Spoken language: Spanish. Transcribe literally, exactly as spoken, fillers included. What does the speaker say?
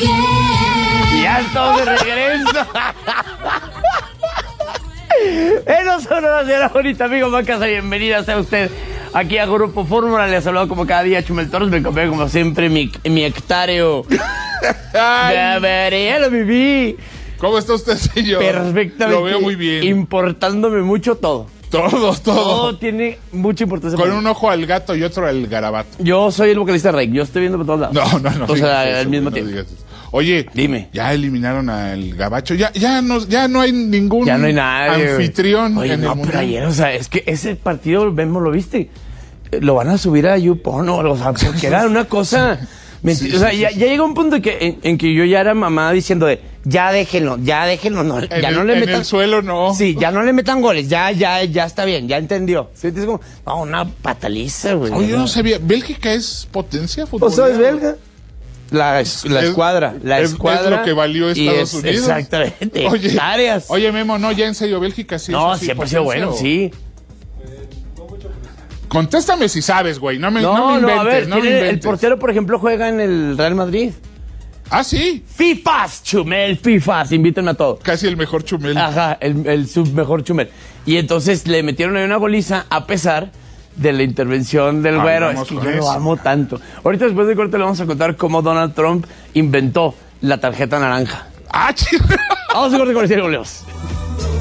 Ya estamos de regreso. Enos una señora bonita, amigo Macasa, bienvenida sea usted aquí a Grupo Fórmula. Le saludo como cada día Chumel Torres, me acompaña como siempre mi, mi hectáreo. Ya lo viví. ¿Cómo está usted, señor? Perfectamente. Lo veo muy bien. Importándome mucho todo. Todo, todo. Todo tiene mucha importancia. Con un ojo al gato y otro al garabato. Yo soy el vocalista de Rey, yo estoy viendo por todos lados. No, no, no. O sea, eso, al mismo no tiempo. Oye, dime. Ya eliminaron al gabacho. Ya, ya no, ya no hay ningún ya no hay nadie, anfitrión. Oye, en no, el pero ayer, o sea, es que ese partido, vemos, lo viste. Lo van a subir a YouPorn, o sea, porque era una cosa. Sí, sí, o sea, sí, ya, sí. ya llegó un punto en que, en, en que yo ya era mamá diciendo de, ya déjenlo, ya déjenlo, no, ya el, no le en metan. En el suelo no. Sí, ya no le metan goles, ya, ya, ya está bien, ya entendió. Sí, es como, no, una pataliza, güey. Oye, yo no sabía, ¿Bélgica es potencia futbolera? ¿O sabes belga? La, la escuadra, la es, escuadra. Es lo que valió Estados es, Unidos. Exactamente. Oye, áreas. Oye, Memo, no, ya en serio, Bélgica sí. No, siempre ha sido bueno, o... sí. Contéstame si sabes, güey. No me, no, no me inventes, no, a ver, no me inventes. El portero, por ejemplo, juega en el Real Madrid. ¿Ah, sí? FIFAs, Chumel, FIFAs, invítenme a todos. Casi el mejor Chumel. Ajá, el, el sub mejor Chumel. Y entonces le metieron ahí una goliza a pesar de la intervención del Ay, güero. Es que yo eso. Lo amo tanto. Ahorita después de corte le vamos a contar cómo Donald Trump inventó la tarjeta naranja. ¡Ah, chido! Vamos a corte con el volvemos.